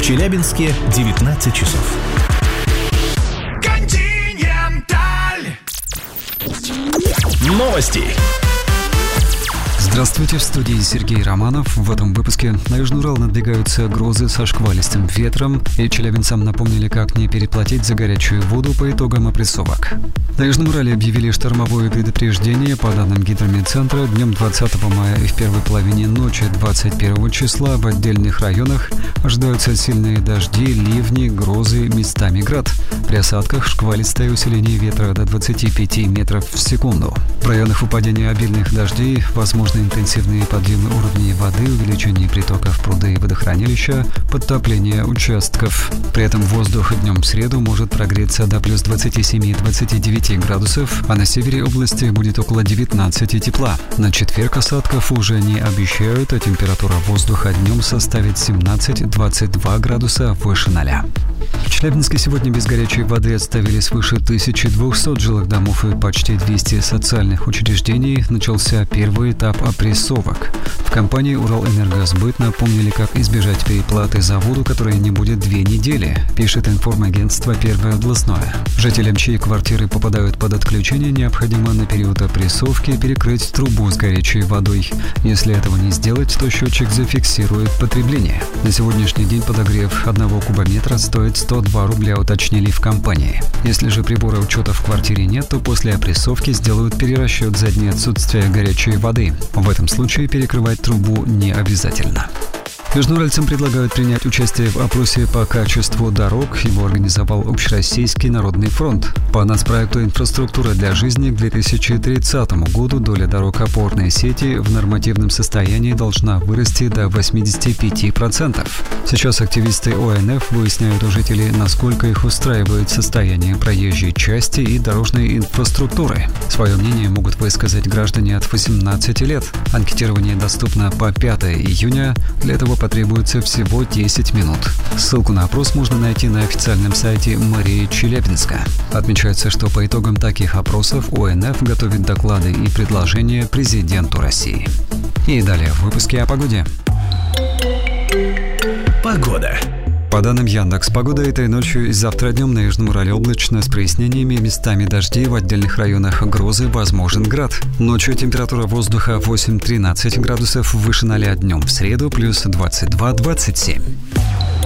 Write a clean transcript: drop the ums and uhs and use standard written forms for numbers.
Челябинске 19 часов. Континенталь. Новости. Здравствуйте, в студии Сергей Романов. В этом выпуске на Южный Урал надвигаются грозы со шквалистым ветром, и челябинцам напомнили, как не переплатить за горячую воду по итогам опрессовок. На Южном Урале объявили штормовое предупреждение. По данным гидрометцентра, днем 20 мая и в первой половине ночи 21 числа в отдельных районах ожидаются сильные дожди, ливни, грозы, местами град. При осадках шквалистое усиление ветра до 25 метров в секунду. В районах выпадения обильных дождей возможны интенсивные подъемы уровней воды, увеличение притоков пруда и водохранилища, подтопление участков. При этом воздух днем в среду может прогреться до плюс 27-29 градусов, а на севере области будет около 19 тепла. На четверг осадков уже не обещают, а температура воздуха днем составит 17-22 градуса выше 0. В Челябинске сегодня без горячей воды оставили свыше 1200 жилых домов и почти 200 социальных учреждений. Начался первый этап опрессовок. В компании «Уралэнергосбыт» напомнили, как избежать переплаты за воду, которая не будет 2 недели, пишет информагентство «Первое областное». Жителям, чьи квартиры попадают под отключение, необходимо на период опрессовки перекрыть трубу с горячей водой. Если этого не сделать, то счетчик зафиксирует потребление. На сегодняшний день подогрев 1 кубометра стоит 102 рубля, уточнили в компании. Если же прибора учета в квартире нет, то после опрессовки сделают перерасчет за дни отсутствия горячей воды. В этом случае перекрывать трубу не обязательно. Южноуральцам предлагают принять участие в опросе по качеству дорог. Его организовал Общероссийский народный фронт. По нацпроекту «Инфраструктура для жизни» к 2030 году доля дорог опорной сети в нормативном состоянии должна вырасти до 85%. Сейчас активисты ОНФ выясняют у жителей, насколько их устраивает состояние проезжей части и дорожной инфраструктуры. Свое мнение могут высказать граждане от 18 лет. Анкетирование доступно по 5 июня. Для этого потребуется всего 10 минут. Ссылку на опрос можно найти на официальном сайте мэрии Челябинска. Отмечается, что по итогам таких опросов ОНФ готовит доклады и предложения президенту России. И далее в выпуске о погоде. Погода. По данным Яндекс.Погода, этой ночью и завтра днем на Южном Урале облачно с прояснениями, местами дожди, в отдельных районах грозы, возможен град. Ночью температура воздуха 8-13 градусов выше 0, днем в среду плюс 22-27.